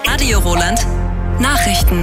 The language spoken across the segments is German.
Radio Roland. Nachrichten.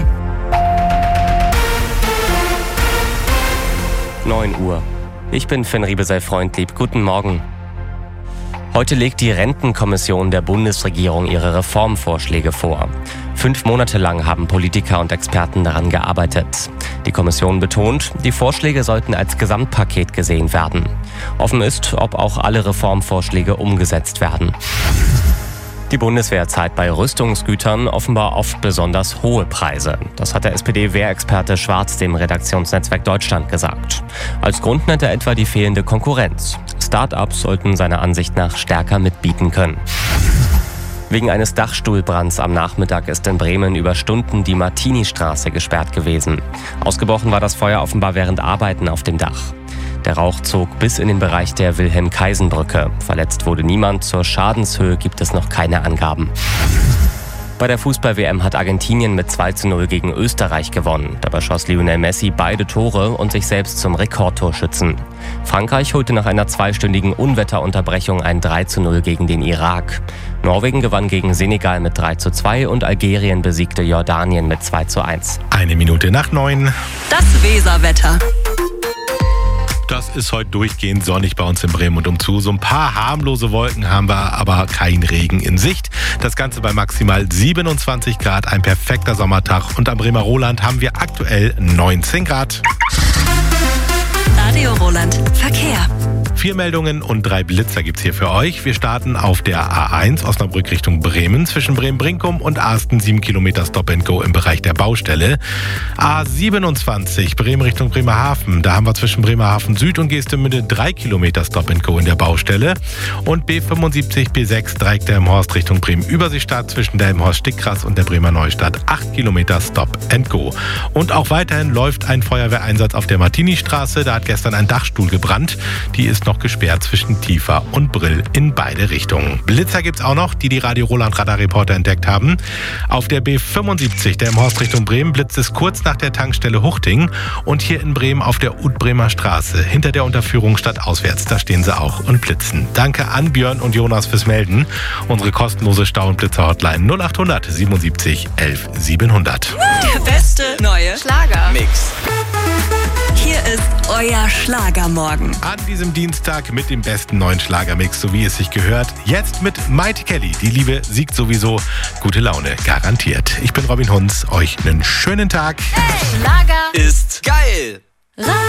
9 Uhr. Ich bin Finn Riebesell-Freundlieb. Guten Morgen. Heute legt die Rentenkommission der Bundesregierung ihre Reformvorschläge vor. 5 Monate lang haben Politiker und Experten daran gearbeitet. Die Kommission betont, die Vorschläge sollten als Gesamtpaket gesehen werden. Offen ist, ob auch alle Reformvorschläge umgesetzt werden. Die Bundeswehr zahlt bei Rüstungsgütern offenbar oft besonders hohe Preise. Das hat der SPD-Wehrexperte Schwarz dem Redaktionsnetzwerk Deutschland gesagt. Als Grund nennt er etwa die fehlende Konkurrenz. Start-ups sollten seiner Ansicht nach stärker mitbieten können. Wegen eines Dachstuhlbrands am Nachmittag ist in Bremen über Stunden die Martini-Straße gesperrt gewesen. Ausgebrochen war das Feuer offenbar während Arbeiten auf dem Dach. Der Rauch zog bis in den Bereich der Wilhelm-Kaisen-Brücke. Verletzt wurde niemand, zur Schadenshöhe gibt es noch keine Angaben. Bei der Fußball-WM hat Argentinien mit 2:0 gegen Österreich gewonnen. Dabei schoss Lionel Messi beide Tore und sich selbst zum Rekordtorschützen. Frankreich holte nach einer 2-stündigen Unwetterunterbrechung ein 3:0 gegen den Irak. Norwegen gewann gegen Senegal mit 3:2 und Algerien besiegte Jordanien mit 2:1. 9:01. Das Weserwetter. Das ist heute durchgehend sonnig bei uns in Bremen und umzu. So ein paar harmlose Wolken haben wir, aber kein Regen in Sicht. Das Ganze bei maximal 27 Grad, ein perfekter Sommertag. Und am Bremer Roland haben wir aktuell 19 Grad. Radio Roland. Verkehr. 4 Meldungen und 3 Blitzer gibt's hier für euch. Wir starten auf der A1 Osnabrück Richtung Bremen. Zwischen Bremen-Brinkum und Asten 7 Kilometer Stop-and-Go im Bereich der Baustelle. A27 Bremen Richtung Bremerhaven. Da haben wir zwischen Bremerhaven Süd und Geestemünde 3 Kilometer Stop-and-Go in der Baustelle. Und B75 B6 Dreieck-Delmenhorst Richtung Bremen-Überseestadt zwischen Delmenhorst-Stickras und der Bremer Neustadt 8 Kilometer Stop-and-Go. Und auch weiterhin läuft ein Feuerwehreinsatz auf der Martini-Straße. Da hat gestern ein Dachstuhl gebrannt. Die ist noch gesperrt zwischen Tiefer und Brill in beide Richtungen. Blitzer gibt's auch noch, die Radio Roland Radarreporter entdeckt haben. Auf der B75 Delmenhorst Richtung Bremen blitzt es kurz nach der Tankstelle Huchting und hier in Bremen auf der Utbremer Straße hinter der Unterführung stadtauswärts. Da stehen sie auch und blitzen. Danke an Björn und Jonas fürs Melden. Unsere kostenlose Stau- und Blitzer-Hotline 0800 77 11 700. Der beste neue Schlagermix. Hier ist euer Schlagermorgen. An diesem Dienstag mit dem besten neuen Schlagermix, so wie es sich gehört. Jetzt mit Mighty Kelly. Die Liebe siegt sowieso. Gute Laune garantiert. Ich bin Robin Hunz. Euch einen schönen Tag. Hey, Schlager ist geil.